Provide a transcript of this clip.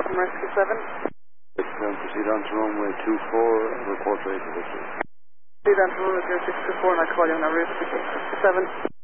from Rescue 7. Proceed on to runway 24, report rate of victory. Proceed on to runway 0624 and I call you on our Rescue 7.